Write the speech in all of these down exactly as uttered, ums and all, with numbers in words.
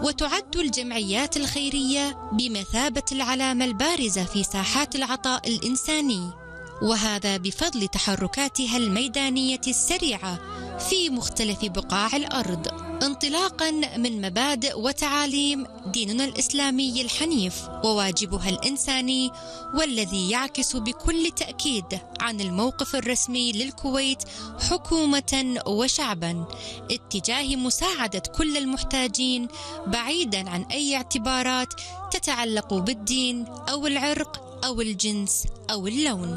وتعد الجمعيات الخيرية بمثابة العلامة البارزة في ساحات العطاء الإنساني، وهذا بفضل تحركاتها الميدانية السريعة في مختلف بقاع الأرض، انطلاقاً من مبادئ وتعاليم ديننا الإسلامي الحنيف وواجبها الإنساني، والذي يعكس بكل تأكيد عن الموقف الرسمي للكويت حكومة وشعبا اتجاه مساعدة كل المحتاجين، بعيدا عن أي اعتبارات تتعلق بالدين أو العرق أو الجنس أو اللون.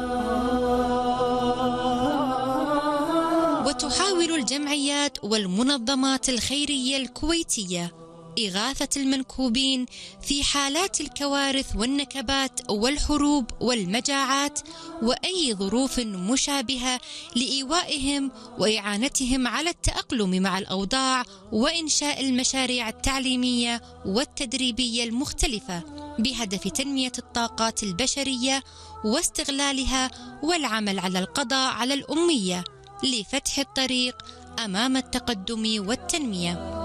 وتحاول الجمعيات والمنظمات الخيرية الكويتية إغاثة المنكوبين في حالات الكوارث والنكبات والحروب والمجاعات وأي ظروف مشابهة لإيوائهم وإعانتهم على التأقلم مع الأوضاع، وإنشاء المشاريع التعليمية والتدريبية المختلفة بهدف تنمية الطاقات البشرية واستغلالها، والعمل على القضاء على الأمية لفتح الطريق أمام التقدم والتنمية.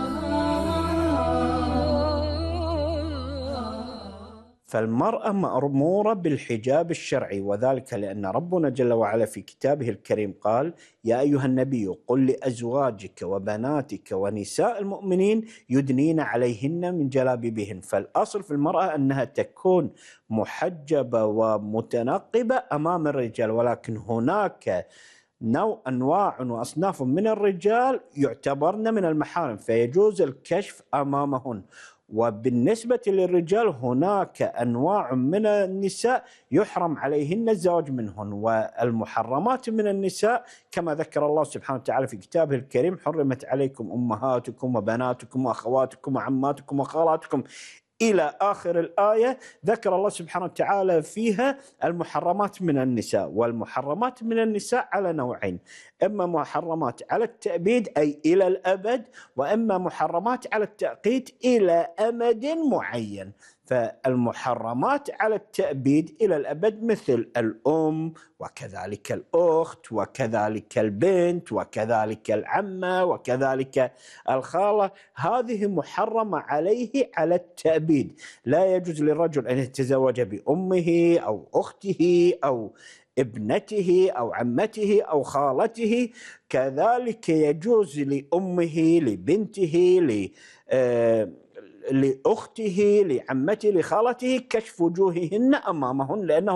فالمرأة مأمورة بالحجاب الشرعي، وذلك لأن ربنا جل وعلا في كتابه الكريم قال: يا أيها النبي قل لأزواجك وبناتك ونساء المؤمنين يدنين عليهن من جلابيبهن. فالأصل في المرأة أنها تكون محجبة ومتنقبة أمام الرجال، ولكن هناك نوع أنواع وأصناف من الرجال يعتبرن من المحارم فيجوز الكشف أمامهن، وبالنسبة للرجال هناك أنواع من النساء يحرم عليهن الزواج منهن. والمحرمات من النساء كما ذكر الله سبحانه وتعالى في كتابه الكريم: حرمت عليكم أمهاتكم وبناتكم وأخواتكم وعماتكم وخالاتكم إلى آخر الآية. ذكر الله سبحانه وتعالى فيها المحرمات من النساء، والمحرمات من النساء على نوعين: إما محرمات على التأبيد أي إلى الأبد، وإما محرمات على التأقيت إلى أمد معين. فالمحرمات على التأبيد إلى الأبد مثل الأم وكذلك الأخت وكذلك البنت وكذلك العمة وكذلك الخالة، هذه محرمة عليه على التأبيد. لا يجوز للرجل أن يتزوج بأمه أو أخته أو ابنته أو عمته أو خالته. كذلك يجوز لأمه لبنته ل لأخته لعمته لخالته كشف وجوههن أمامهن، لأنه